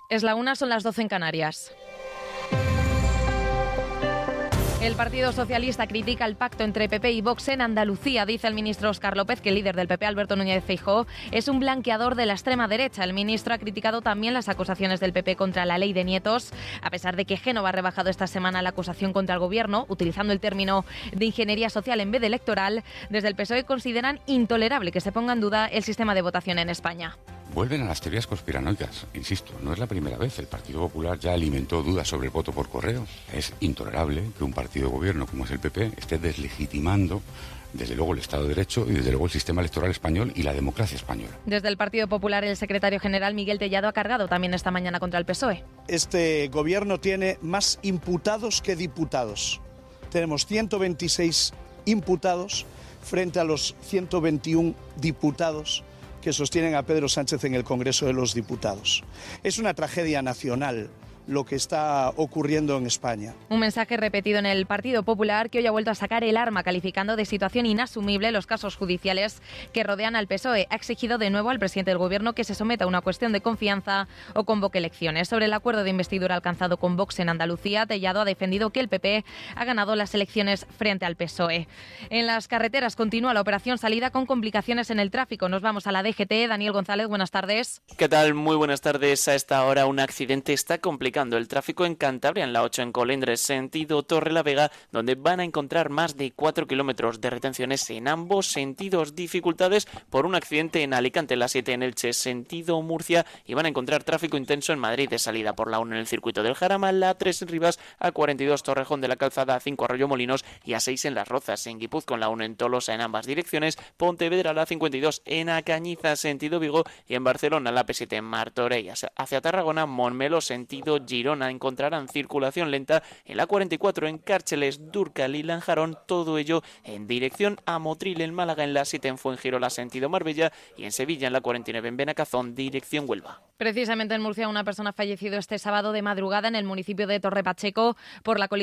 Es la 1, son las 12 en Canarias. El Partido Socialista critica el pacto entre PP y Vox en Andalucía. Dice el ministro Óscar López que el líder del PP, Alberto Núñez Feijóo, es un blanqueador de la extrema derecha. El ministro ha criticado también las acusaciones del PP contra la ley de nietos, a pesar de que Génova ha rebajado esta semana la acusación contra el gobierno, utilizando el término de ingeniería social en vez de electoral. Desde el PSOE consideran intolerable que se ponga en duda el sistema de votación en España. Vuelven a las teorías conspiranoicas. Insisto, no es la primera vez. El Partido Popular ya alimentó dudas sobre el voto por correo. Es intolerable que un partido de gobierno como es el PP esté deslegitimando desde luego el Estado de Derecho y desde luego el sistema electoral español y la democracia española. Desde el Partido Popular, el secretario general Miguel Tellado ha cargado también esta mañana contra el PSOE. Este gobierno tiene más imputados que diputados. Tenemos 126 imputados frente a los 121 diputados que sostienen a Pedro Sánchez en el Congreso de los Diputados. Es una tragedia nacional lo que está ocurriendo en España. Un mensaje repetido en el Partido Popular, que hoy ha vuelto a sacar el arma, calificando de situación inasumible los casos judiciales que rodean al PSOE. Ha exigido de nuevo al presidente del Gobierno que se someta a una cuestión de confianza o convoque elecciones. Sobre el acuerdo de investidura alcanzado con Vox en Andalucía, Tellado ha defendido que el PP ha ganado las elecciones frente al PSOE. En las carreteras continúa la operación salida con complicaciones en el tráfico. Nos vamos a la DGT. Daniel González, buenas tardes. ¿Qué tal? Muy buenas tardes. A esta hora un accidente está complicando el tráfico en Cantabria, en la 8 en Colindres, sentido Torrelavega, donde van a encontrar más de 4 kilómetros de retenciones en ambos sentidos. Dificultades por un accidente en Alicante, la 7 en Elche, sentido Murcia, y van a encontrar tráfico intenso en Madrid de salida por la 1 en el circuito del Jarama, la 3 en Rivas, A42 Torrejón de la Calzada, A5 Arroyomolinos y A6 en Las Rozas, en Guipúzcoa, la 1 en Tolosa en ambas direcciones, Pontevedra, la 52 en Acañiza, sentido Vigo, y en Barcelona, la P7 en Martorell hacia Tarragona, Montmeló, sentido Girona, encontrarán circulación lenta en la 44 en Cárceles, Dúrcal y Lanjarón, todo ello en dirección a Motril, en Málaga, en la 7 en Fuengirola, sentido Marbella, y en Sevilla, en la 49 en Benacazón, dirección Huelva. Precisamente en Murcia, una persona ha fallecido este sábado de madrugada en el municipio de Torre Pacheco por la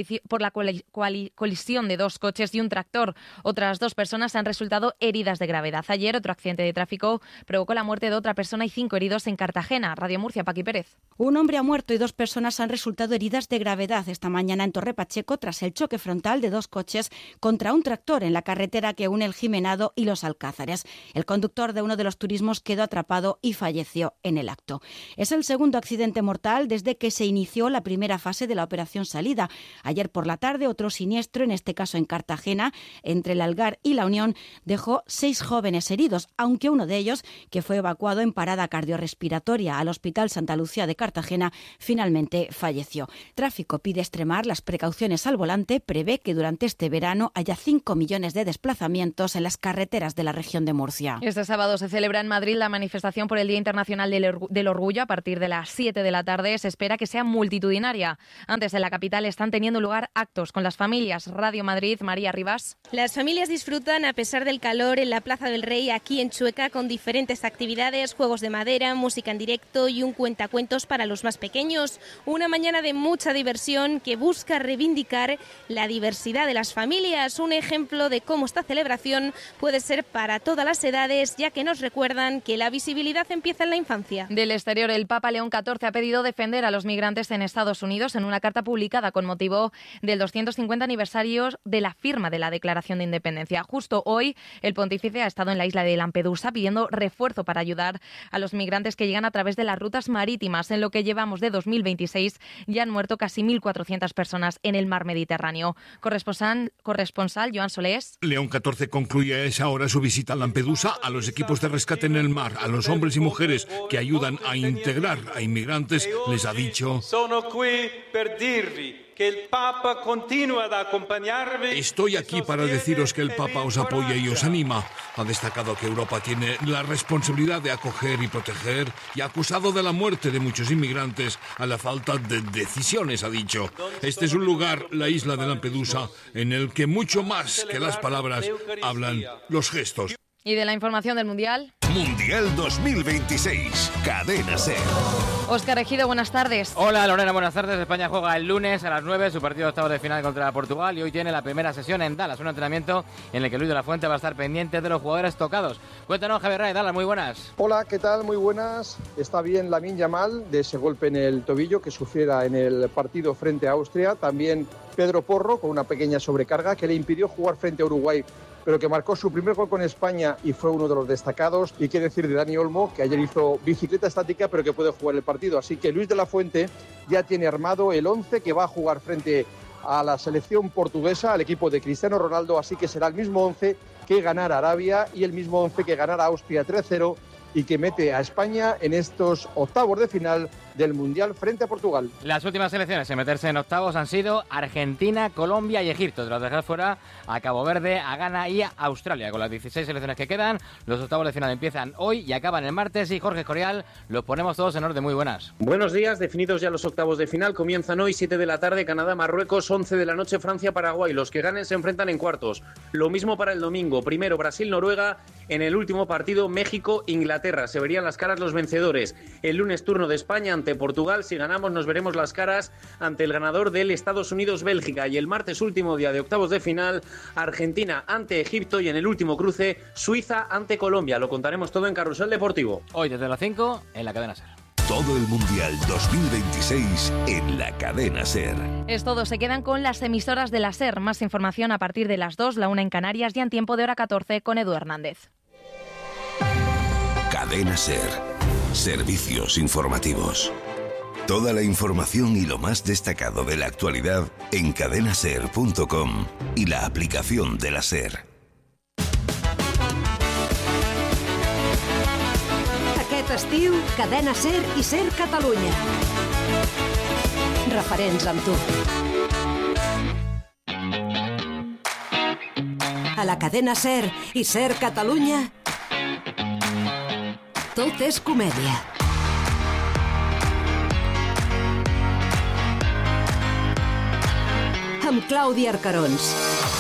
colisión de 2 coches y un tractor. Otras 2 personas han resultado heridas de gravedad. Ayer, otro accidente de tráfico provocó la muerte de otra persona y 5 heridos en Cartagena. Radio Murcia, Paqui Pérez. Un hombre ha muerto y 2 personas han resultado heridas de gravedad esta mañana en Torre Pacheco tras el choque frontal de 2 coches contra un tractor en la carretera que une el Jimenado y los Alcázares. El conductor de uno de los turismos quedó atrapado y falleció en el acto. Es el segundo accidente mortal desde que se inició la primera fase de la operación salida. Ayer por la tarde, otro siniestro, en este caso en Cartagena, entre el Algar y la Unión, dejó 6 jóvenes heridos, aunque uno de ellos, que fue evacuado en parada cardiorrespiratoria al Hospital Santa Lucía de Cartagena, finalmente falleció. Tráfico pide extremar las precauciones al volante, prevé que durante este verano haya 5 millones de desplazamientos en las carreteras de la región de Murcia. Este sábado se celebra en Madrid la manifestación por el Día Internacional del Orgullo. A partir de las 7 de la tarde se espera que sea multitudinaria. Antes, en la capital están teniendo lugar actos con las familias. Radio Madrid, María Rivas. Las familias disfrutan a pesar del calor en la Plaza del Rey, aquí en Chueca, con diferentes actividades, juegos de madera, música en directo y un cuentacuentos para los más pequeños. Una mañana de mucha diversión que busca reivindicar la diversidad de las familias. Un ejemplo de cómo esta celebración puede ser para todas las edades, ya que nos recuerdan que la visibilidad empieza en la infancia. Del exterior, el Papa León XIV ha pedido defender a los migrantes en Estados Unidos en una carta publicada con motivo del 250 aniversario de la firma de la Declaración de Independencia. Justo hoy, el pontífice ha estado en la isla de Lampedusa pidiendo refuerzo para ayudar a los migrantes que llegan a través de las rutas marítimas. En lo que llevamos de 2026 ya han muerto casi 1.400 personas en el mar Mediterráneo. Corresponsal Joan Solés. León XIV concluye a esa hora su visita a Lampedusa, a los equipos de rescate en el mar, a los hombres y mujeres que ayudan a integrar a inmigrantes. Les ha dicho: estoy aquí para deciros que el Papa os apoya y os anima. Ha destacado que Europa tiene la responsabilidad de acoger y proteger y ha acusado de la muerte de muchos inmigrantes a la falta de decisiones, ha dicho. Este es un lugar, la isla de Lampedusa, en el que mucho más que las palabras hablan los gestos. Y de la información del Mundial. Mundial 2026. Cadena SER. Óscar Ejido, buenas tardes. Hola Lorena, buenas tardes. España juega el lunes a las 9 su partido de octavos de final contra Portugal y hoy tiene la primera sesión en Dallas, un entrenamiento en el que Luis de la Fuente va a estar pendiente de los jugadores tocados. Cuéntanos, Javier Ray, Dallas, muy buenas. Hola, ¿qué tal? Muy buenas. Está bien Lamine Yamal de ese golpe en el tobillo que sufriera en el partido frente a Austria. También Pedro Porro con una pequeña sobrecarga que le impidió jugar frente a Uruguay, pero que marcó su primer gol con España y fue uno de los destacados. Y qué decir de Dani Olmo, que ayer hizo bicicleta estática, pero que puede jugar el partido. Así que Luis de la Fuente ya tiene armado el 11 que va a jugar frente a la selección portuguesa, al equipo de Cristiano Ronaldo. Así que será el mismo 11 que ganara Arabia y el mismo 11 que ganara Austria 3-0 y que mete a España en estos octavos de final del Mundial frente a Portugal. Las últimas selecciones en meterse en octavos han sido Argentina, Colombia y Egipto. Tras dejar fuera a Cabo Verde, a Ghana y a Australia. Con las 16 selecciones que quedan, los octavos de final empiezan hoy y acaban el martes. Y Jorge Escorial, los ponemos todos en orden. Muy buenas. Buenos días, definidos ya los octavos de final. Comienzan hoy 7 de la tarde, Canadá, Marruecos, 11 de la noche, Francia, Paraguay. Los que ganen se enfrentan en cuartos. Lo mismo para el domingo. Primero Brasil, Noruega. En el último partido, México, Inglaterra. Se verían las caras los vencedores. El lunes turno de España ante Portugal. Si ganamos nos veremos las caras ante el ganador del Estados Unidos-Bélgica. Y el martes, último día de octavos de final, Argentina ante Egipto y en el último cruce, Suiza ante Colombia. Lo contaremos todo en Carrusel Deportivo. Hoy desde las 5 en la Cadena SER. Todo el Mundial 2026 en la Cadena SER. Es todo, se quedan con las emisoras de la SER. Más información a partir de las 2, la 1 en Canarias y en tiempo de hora 14 con Edu Hernández. Cadena SER. Servicios informativos. Toda la información y lo más destacado de la actualidad en cadenaser.com y la aplicación de la SER. Aquest estiu, Cadena SER i SER Catalunya. Referents amb tu. A la Cadena SER i SER Catalunya, tot és comèdia. Amb Clàudia Arcarons.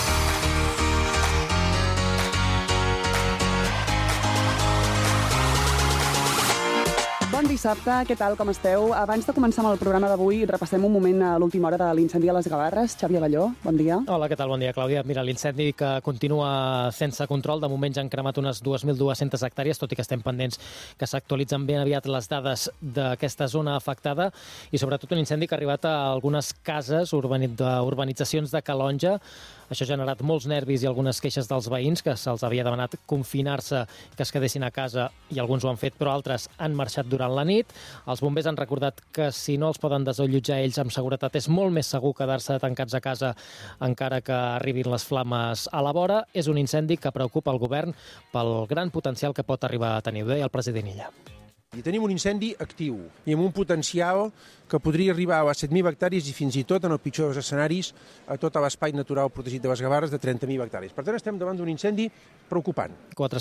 Bon dissabte, què tal, com esteu? Abans de començar amb el programa d'avui, repassem un moment a l'última hora de l'incendi a les Gavarres. Xavi Abelló, bon dia. Hola, què tal? Bon dia, Clàudia. Mira, l'incendi que continua sense control. De moment ja han cremat unes 2.200 hectàrees, tot i que estem pendents que s'actualitzen ben aviat les dades d'aquesta zona afectada i sobretot un incendi que ha arribat a algunes cases d'urbanitzacions de Calonja. Això ha generat molts nervis i algunes queixes dels veïns, que se'ls havia demanat confinar-se, que es quedessin a casa, i alguns ho han fet, però altres han marxat durant la nit. Els bombers han recordat que si no els poden desallotjar ells amb seguretat és molt més segur quedar-se tancats a casa encara que arribin les flames a la vora. És un incendi que preocupa el govern pel gran potencial que pot arribar a tenir, ho deia el president Illa. I tenim un incendi actiu i amb un potencial que podria arribar a 7.000 hectàrees i fins i tot, en el pitjor dels escenaris, a tot l'espai natural protegit de les Gavarres de 30.000 hectàrees. Per tant, estem davant d'un incendi preocupant.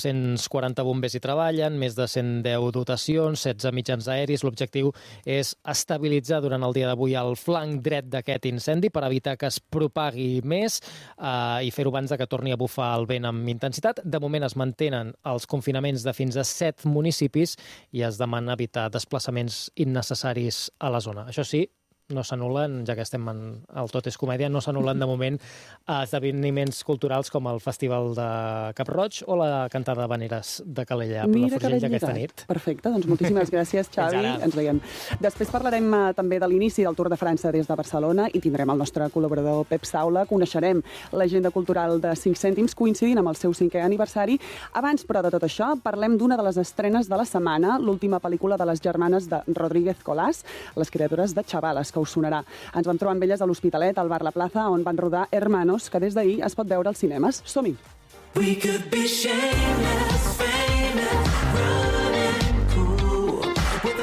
440 bombers hi treballen, més de 110 dotacions, 16 mitjans aeris. L'objectiu és estabilitzar durant el dia d'avui el flanc dret d'aquest incendi per evitar que es propagui més i fer-ho abans que torni a bufar el vent amb intensitat. De moment es mantenen els confinaments de fins a 7 municipis i es demana evitar desplaçaments innecessaris a la zona. Això sí, no s'anul·len, ja que estem al Tot és Comèdia, no s'anul·len de moment esdeveniments culturals com el Festival de Cap-roig o la cantada d'habaneres de Calella per la Forgell d'aquesta nit. Perfecte, doncs moltíssimes gràcies, Xavi. Ens veiem. Després parlarem també de l'inici del Tour de França des de Barcelona i tindrem el nostre col·laborador Pep Saula. Coneixerem l'agenda cultural de 5 cèntims coincidint amb el seu 5è aniversari. Abans, però, de tot això, parlem d'una de les estrenes de la setmana, l'última pel·lícula de les germanes de Rodríguez Colás, les criatures de Xavales, que us sonarà. Ens vam trobar amb elles a l'Hospitalet, al bar La Plaza, on van rodar Hermanos, que des d'ahir es pot veure als cinemes. Som-hi! We could be shameless, famous, running cool, with a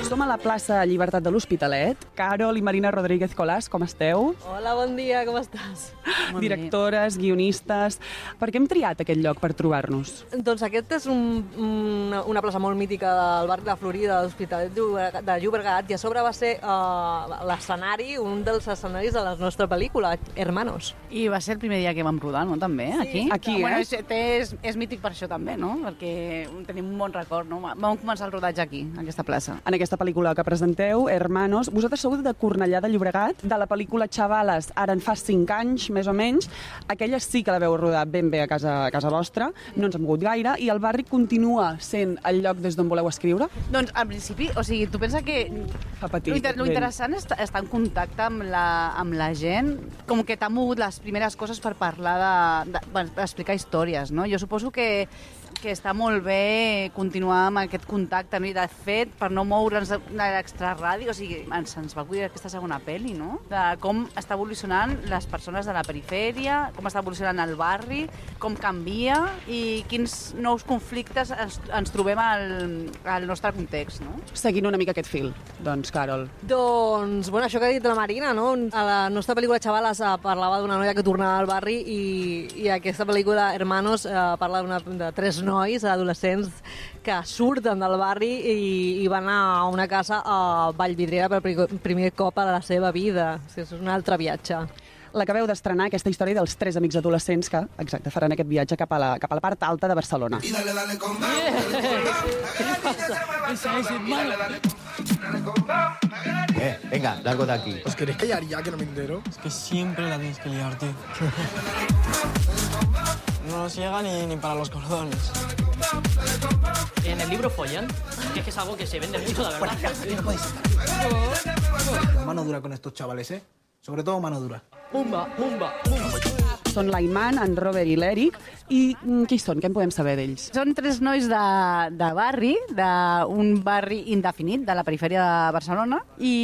Som a la plaça Llibertat de l'Hospitalet. Carol i Marina Rodríguez Colàs, com esteu? Hola, bon dia, com estàs? Directores, guionistes... Per què hem triat aquest lloc per trobar-nos? Doncs aquest és una plaça molt mítica del barri de la Florida, de l'Hospitalet de Llobregat, i a sobre va ser l'escenari, un dels escenaris de la nostra pel·lícula, Hermanos. I va ser el primer dia que vam rodar, no?, també, aquí? Aquí, bueno, és mític per això també, no?, perquè tenim un bon record, no? Vam començar el rodatge aquí, en aquesta plaça. En aquesta pel·lícula que presenteu, Hermanos, vosaltres sou de Cornellà de Llobregat, de la pel·lícula Xavales, ara en fa 5 anys, més o menys. Aquella sí que la veu rodar ben bé a casa vostra, no ens hem mogut gaire, i el barri continua sent el lloc des d'on voleu escriure? Doncs, al principi, o sigui, tu pensa que lo interessant és estar en contacte amb la gent, com que t'ha mogut les primeres coses per parlar per explicar històries, no? Jo suposo que està molt bé continuar amb aquest contacte, no? I de fet, per no moure'ns de l'extraràdio, o sigui, ens va acudir aquesta segona pel·li, no? De com està evolucionant les persones de la perifèria, com està evolucionant el barri, com canvia i quins nous conflictes ens trobem al nostre context, no? Seguint una mica aquest fil, doncs, Carol. Doncs, bueno, això que ha dit la Marina, no? A la nostra pel·lícula Xavales parlava d'una noia que tornava al barri i aquesta pel·lícula Hermanos parla de 3 nois, adolescents, que surten del barri i van a una casa a Vallvidrera per primer cop a la seva vida. O sigui, és un altre viatge. L'acabeu d'estrenar, aquesta història dels 3 amics adolescents que, exacte, faran aquest viatge cap a la part alta de Barcelona. Venga, largo de aquí. ¿Os queréis callar ya, que no me entero? Es que siempre la tienes que liarte. No nos llega ni para los cordones. En el libro follan, que es algo que se vende mucho, la verdad. Mano dura con estos chavales, ¿eh? Sobre todo mano dura. Pumba. Són l'Aiman, en Robert i l'Eric. I qui són? Què en podem saber d'ells? Són 3 nois de barri, d'un barri indefinit de la perifèria de Barcelona.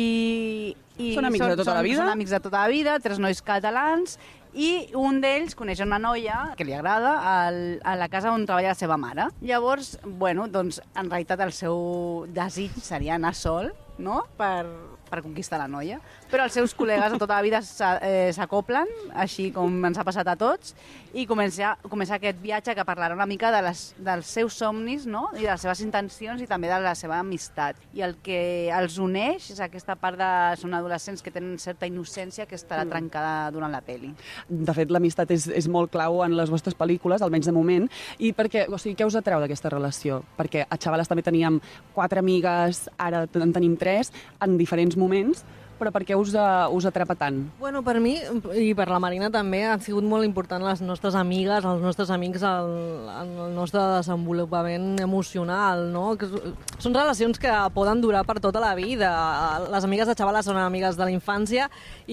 I són amics de tota la vida? Són amics de tota la vida, 3 nois catalans, i un d'ells coneix una noia que li agrada a la casa on treballa la seva mare. Llavors, bueno, doncs, en realitat el seu desig seria anar sol, no?, per conquistar la noia. Però els seus col·legues de tota la vida s'acoplen, així com ens ha passat a tots, i comença aquest viatge que parlarà una mica dels seus somnis, no?, i de les seves intencions i també de la seva amistat. I el que els uneix és aquesta part de... Són adolescents que tenen certa innocència que estarà trencada durant la pel·li. De fet, l'amistat és molt clau en les vostres pel·lícules, almenys de moment. I perquè, o sigui, què us atreu d'aquesta relació? Perquè a Xavales també teníem 4 amigues, ara en tenim 3, en diferents moments, però per què us atrapa tant? Bueno, per mi i per la Marina també han sigut molt important les nostres amigues, els nostres amics en el nostre desenvolupament emocional, no? Que són relacions que poden durar per tota la vida. Les amigues de Xavales són amigues de la infància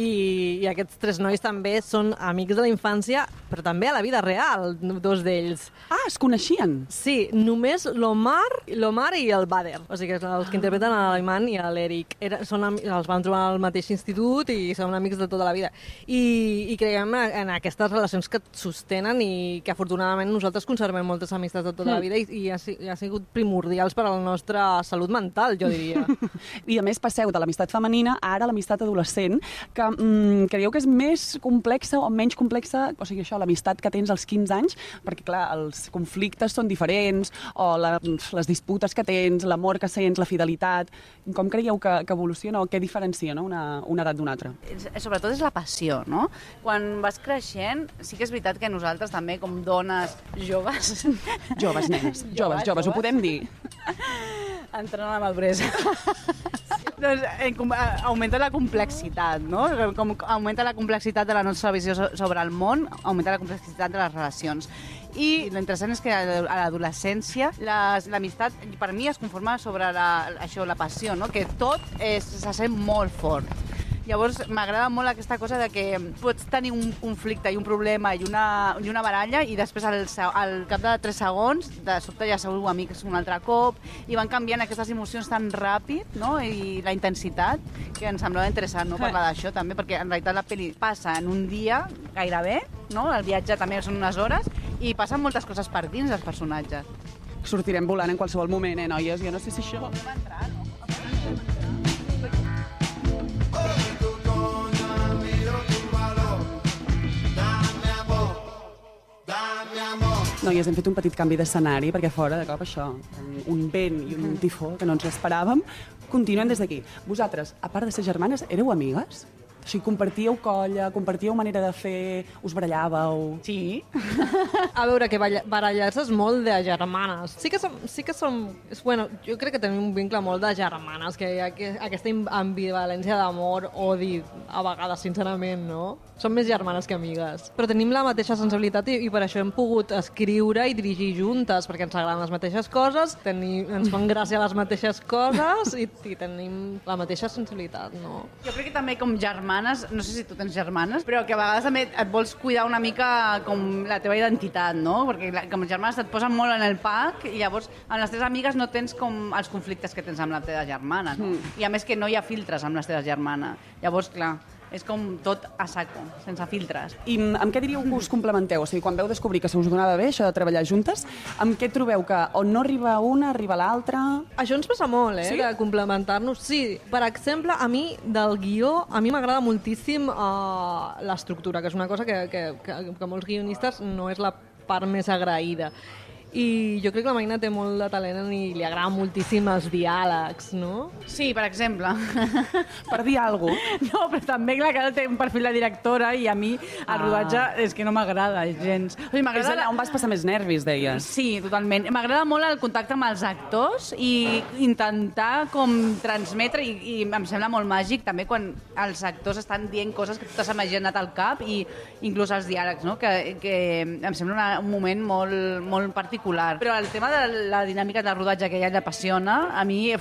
i aquests 3 nois també són amics de la infància, però també a la vida real, 2 d'ells. Ah, es coneixien? Sí, només l'Omar i el Bader, o sigui, els que interpreten l'Aiman i l'Eric. Els van trobar al mateix institut i són amics de tota la vida. I creiem en aquestes relacions que et sostenen i que afortunadament nosaltres conservem moltes amistats de tota la vida i ha sigut primordials per a la nostra salut mental, jo diria. I a més passeu de l'amistat femenina a ara l'amistat adolescent, que creieu que és més complexa o menys complexa, o sigui, això, l'amistat que tens als 15 anys, perquè clar, els conflictes són diferents, o les disputes que tens, l'amor que sents, la fidelitat. Com creieu que evoluciona o què diferencia, no? Una edat d'una altra. Sobretot és la passió, no? Quan vas creixent, sí que és veritat que nosaltres també, com dones joves... Joves, nenes. Joves, ho podem dir. Entrant a la maduresa. Doncs augmenta la complexitat, no? Com augmenta la complexitat de la nostra visió sobre el món, augmenta la complexitat de les relacions. I l'interessant és que a l'adolescència l'amistat per mi es conforma sobre la passió, no? Que tot se sent molt fort. Llavors m'agrada molt aquesta cosa de que pots tenir un conflicte i un problema i una baralla i després al cap de 3 segons de sobte ja sou amics un altre cop i van canviant aquestes emocions tan ràpid, no? I la intensitat, que em semblava interessant, no? Parlar d'això també, perquè en realitat la pel·li passa en un dia gairebé, no? El viatge també són unes hores i passen moltes coses per dins dels personatges. Sortirem volant en qualsevol moment, noies? Jo no sé si això... noies, hem fet un petit canvi d'escenari, perquè fora, de cop, això, un vent i un tifó que no ens l'esperàvem. Continuem des d'aquí. Vosaltres, a part de ser germanes, éreu amigues? O sigui, compartíeu colla, compartíeu manera de fer, us barallàveu... Sí. A veure, que barallar-se és molt de germanes. Sí que som... Bueno, jo crec que tenim un vincle molt de germanes, que hi ha aquesta ambivalència d'amor, odi, a vegades, sincerament, no? Som més germanes que amigues. Però tenim la mateixa sensibilitat i per això hem pogut escriure i dirigir juntes, perquè ens agraden les mateixes coses, ens fan gràcia les mateixes coses i tenim la mateixa sensibilitat, no? Jo crec que també com germanes, no sé si tu tens germanes, però que a vegades també et vols cuidar una mica com la teva identitat, no? Perquè com germanes et posen molt en el pack i llavors amb les teves amigues no tens com els conflictes que tens amb la teva germana, no? I a més que no hi ha filtres amb les teves germanes. Llavors, clar, és com tot a saco, sense filtres. I amb què diríeu que us complementeu? O sigui, quan vau descobrir que se us donava bé això de treballar juntes, amb què trobeu que on no arriba una, arriba l'altra? Això ens passa molt, Sí? de complementar-nos. Sí, per exemple, a mi, del guió, a mi m'agrada moltíssim l'estructura, que és una cosa que molts guionistes no és la part més agraïda. I jo crec que la Marina té molt de talent i li agrada moltíssim els diàlegs, no? Sí, per exemple. Per dir alguna cosa. No, però també, clar, que ara té un perfil de directora i a mi el rodatge és que no m'agrada gens. O sigui, És allà on vas passar més nervis, deies. Sí, totalment. M'agrada molt el contacte amb els actors i intentar com transmetre, i em sembla molt màgic també quan els actors estan dient coses que tu t'has imaginat al cap i inclús els diàlegs, no? que em sembla un moment molt particular. Però el tema de la dinàmica del rodatge que ja l'apassiona, a mi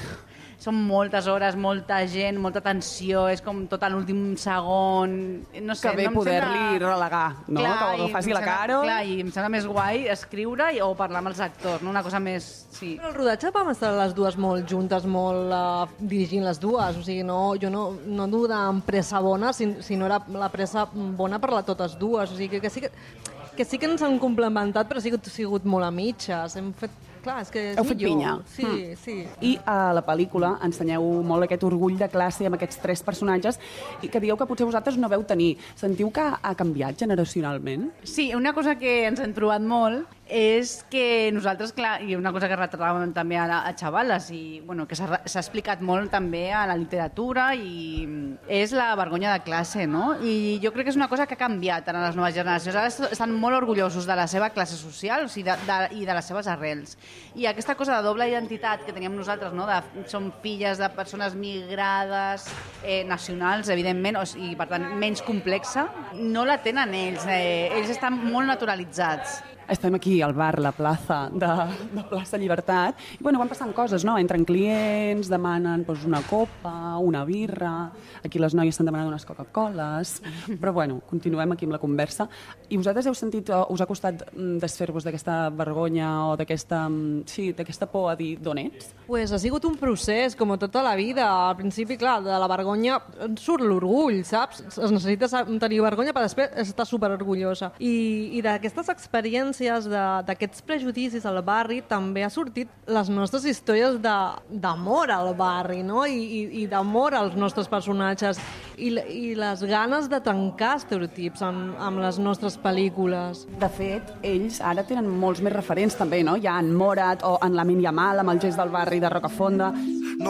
són moltes hores, molta gent, molta tensió, és com tot a l'últim segon... No sé, que bé poder-li relegar, no? Clar, que faci la cara. Clar, i em sembla més guai escriure o parlar amb els actors, no? Una cosa més... Sí. Però el rodatge vam estar les dues molt juntes, molt dirigint les dues, o sigui, jo no duc amb pressa bona, sinó era la pressa bona per totes dues, o sigui, que sí que ens han complementat, però sí que ha sigut molt a mitges. Hem fet... Clar, és que és Heu fet pinya. Sí, sí. I a la pel·lícula ensenyeu molt aquest orgull de classe amb aquests 3 personatges i que dieu que potser vosaltres no veu tenir. Sentiu que ha canviat generacionalment? Sí, una cosa que ens hem trobat molt és que nosaltres, clar, i una cosa que retratàvem també a xavales i bueno, que s'ha explicat molt també a la literatura i és la vergonya de classe, no? I jo crec que és una cosa que ha canviat en les noves generacions. Ara estan molt orgullosos de la seva classe social, o sigui, i de les seves arrels. I aquesta cosa de doble identitat que teníem nosaltres, no? Som filles de persones migrades, nacionals, evidentment, i per tant menys complexa, no la tenen ells. Ells estan molt naturalitzats. Estem aquí al bar La Plaza de Plaça Llibertat i bueno, van passant coses, no? Entren clients, demanen una copa, una birra, aquí les noies estan demanant unes Coca-Coles, però bueno, continuem aquí amb la conversa. I vosaltres heu sentit, us ha costat desfer-vos d'aquesta vergonya o d'aquesta por a dir d'on ets? Pues ha sigut un procés, com tota la vida. Al principi, clar, de la vergonya surt l'orgull, saps? Es necessita tenir vergonya per després estar superorgullosa. I d'aquestes experiències, d'aquests prejudicis al barri, també ha sortit les nostres històries d'amor al barri, no? I d'amor als nostres personatges i les ganes de trencar estereotips amb les nostres pel·lícules. De fet, ells ara tenen molts més referents també, no? Hi ha en Morat o en Lamine Yamal amb el gest del barri de Rocafonda.